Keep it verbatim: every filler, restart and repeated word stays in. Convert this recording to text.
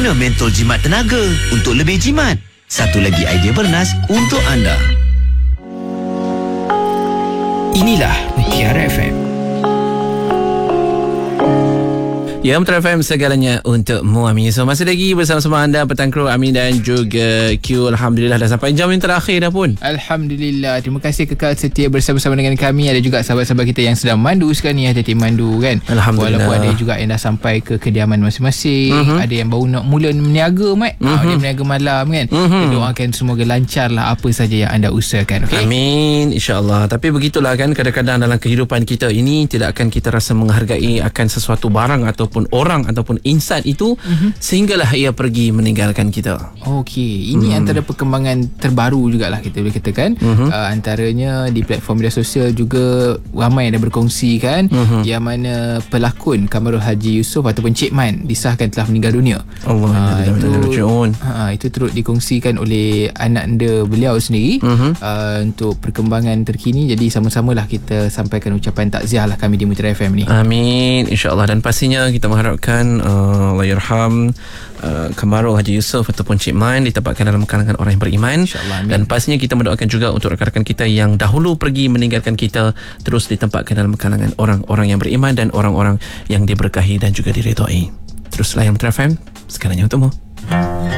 guna mentol jimat tenaga untuk lebih jimat. Satu lagi idea bernas untuk anda. Inilah Mutiara F M. Ya, Mutiara F M, segalanya untuk Muami. So, masih lagi bersama-sama anda petang kru Amin dan juga Q. Alhamdulillah dah sampai jam yang terakhir dah pun. Alhamdulillah. Terima kasih kekal setia bersama-sama dengan kami. Ada juga sahabat-sahabat kita yang sedang mandu sekarang ni, ada tim mandu kan. Alhamdulillah. Walaupun ada juga yang dah sampai ke kediaman masing-masing. Uh-huh. Ada yang baru nak mula meniaga, Mat. Uh-huh. Dia meniaga malam kan. Uh-huh. Kita doakan semoga lancar lah apa saja yang anda usahakan. Okay? Amin, insyaAllah. Tapi begitulah kan, kadang-kadang dalam kehidupan kita ini tidak akan kita rasa menghargai akan sesuatu barang atau ataupun orang ataupun insan itu uh-huh. sehinggalah ia pergi meninggalkan kita. Okey, ini hmm. antara perkembangan terbaru jugalah kita boleh katakan. Uh-huh. Uh, antaranya di platform media sosial juga ramai yang dah berkongsi kan, uh-huh. yang mana pelakon Kamarul Haji Yusof ataupun Cik Man disahkan telah meninggal dunia. Allah uh, itu, uh, itu turut dikongsikan oleh anak anda beliau sendiri uh-huh. uh, untuk perkembangan terkini. Jadi sama-samalah kita sampaikan ucapan takziah lah kami di Mutiara F M ni. Amin, insyaAllah. Dan pastinya kita mengharapkan uh, Allahyarham uh, Kamarul Haji Yusof ataupun Cik Man ditempatkan dalam kalangan orang yang beriman. Dan pastinya kita mendoakan juga untuk rakan-rakan kita yang dahulu pergi meninggalkan kita terus ditempatkan dalam kalangan orang-orang yang beriman dan orang-orang yang diberkahi dan juga diredai. Teruslah yang Mutiara F M, segalanya untukmu.